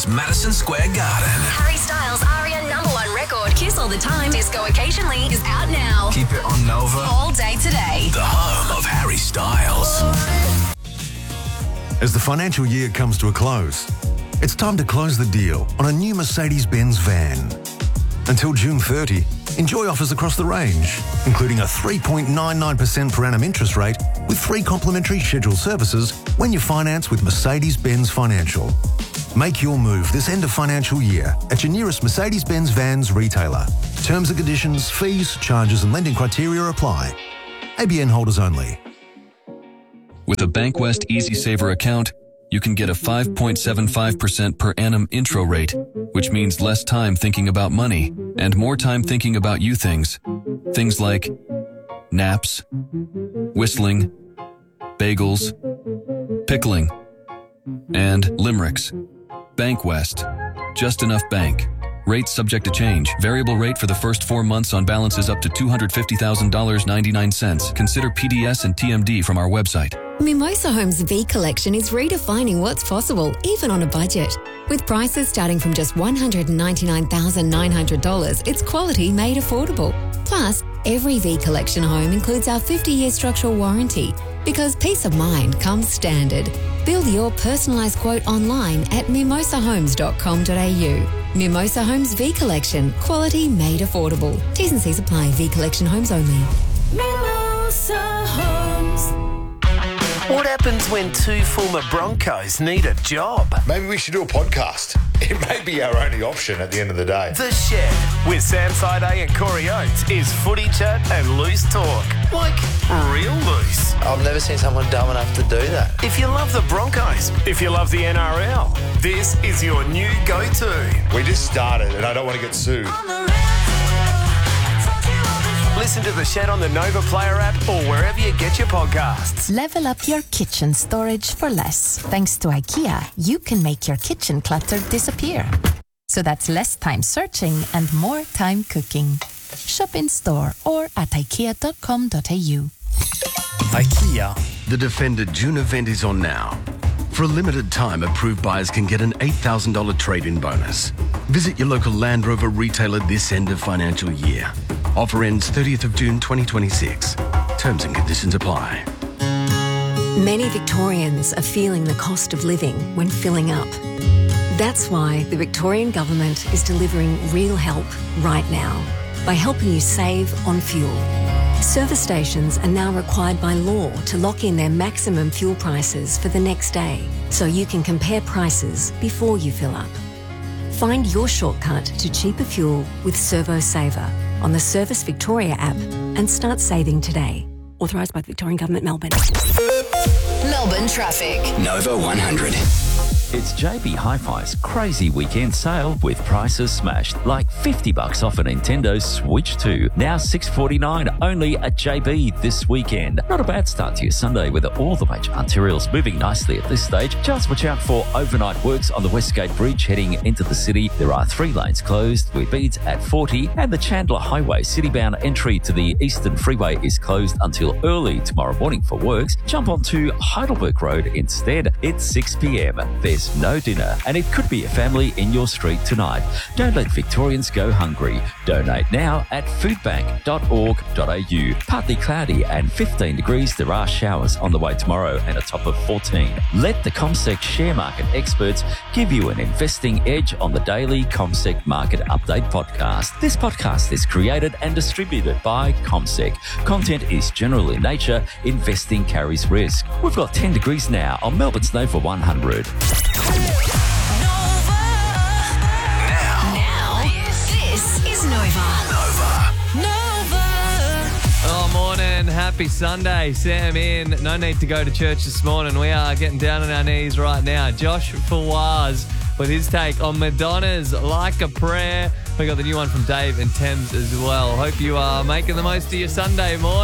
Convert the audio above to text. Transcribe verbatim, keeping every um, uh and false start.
Madison Square Garden. Harry Styles' Aria number one record, Kiss All the Time, Disco Occasionally, is out now. Keep it on Nova. All day today. The home of Harry Styles. As the financial year comes to a close, it's time to close the deal on a new Mercedes-Benz van. Until June thirtieth, enjoy offers across the range, including a three point nine nine percent per annum interest rate with free complimentary scheduled services when you finance with Mercedes-Benz Financial. Make your move this end of financial year at your nearest Mercedes-Benz Vans retailer. Terms and conditions, fees, charges and lending criteria apply. A B N holders only. With a Bankwest Easy Saver account, you can get a five point seven five percent per annum intro rate, which means less time thinking about money and more time thinking about you things. Things like naps, whistling, bagels, pickling, and limericks. Bankwest. Just enough bank. Rates subject to change. Variable rate for the first four months on balances up to two hundred fifty thousand dollars and ninety-nine cents. Consider P D S and T M D from our website. Mimosa Homes V Collection is redefining what's possible, even on a budget. With prices starting from just one hundred ninety-nine thousand nine hundred dollars, it's quality made affordable. Plus, every V Collection home includes our fifty-year structural warranty, because peace of mind comes standard. Build your personalised quote online at mimosa homes dot com dot a u. Mimosa Homes V Collection, quality made affordable. T's and C's apply. V Collection homes only. Mimosa Homes. What happens when two former Broncos need a job? Maybe we should do a podcast. It may be our only option at the end of the day. The Shed with Sam Side and Corey Oates is footy chat and loose talk. Like real loose. I've never seen someone dumb enough to do that. If you love the Broncos, if you love the N R L, this is your new go-to. We just started and I don't want to get sued. Listen to The Shed on the Nova Player app or wherever you get your podcasts. Level up your kitchen storage for less. Thanks to IKEA, you can make your kitchen clutter disappear. So that's less time searching and more time cooking. Shop in store or at ikea dot com dot a u. IKEA. The Defender June event is on now. For a limited time, approved buyers can get an eight thousand dollars trade-in bonus. Visit your local Land Rover retailer this end of financial year. Offer ends thirtieth of June twenty twenty-six. Terms and conditions apply. Many Victorians are feeling the cost of living when filling up. That's why the Victorian Government is delivering real help right now by helping you save on fuel. Service stations are now required by law to lock in their maximum fuel prices for the next day, so you can compare prices before you fill up. Find your shortcut to cheaper fuel with Servo Saver on the Service Victoria app and start saving today. Authorised by the Victorian Government, Melbourne. Melbourne traffic. Nova one hundred. It's J B Hi-Fi's crazy weekend sale with prices smashed, like fifty bucks off a Nintendo Switch two. Now six forty-nine only at J B this weekend. Not a bad start to your Sunday with all the major arterials moving nicely at this stage. Just watch out for overnight works on the Westgate Bridge heading into the city. There are three lanes closed with speeds at forty, and the Chandler Highway city-bound entry to the Eastern Freeway is closed until early tomorrow morning for works. Jump onto Heidelberg Road instead. It's six p.m. There's no dinner, and it could be a family in your street tonight. Don't let Victorians go hungry. Donate now at foodbank dot org dot a u. Partly cloudy and fifteen degrees. There are showers on the way tomorrow and a top of fourteen. Let the CommSec share market experts give you an investing edge on the daily CommSec Market Update podcast. This podcast is created and distributed by CommSec. Content is general in nature. Investing carries risk. We've got ten degrees now on Melbourne's Nova one hundred. Oh, morning. Happy Sunday. Sam in. No need to go to church this morning. We are getting down on our knees right now. Josh Fawaz with his take on Madonna's Like a Prayer. We got the new one from Dave and Thames as well. Hope you are making the most of your Sunday morning.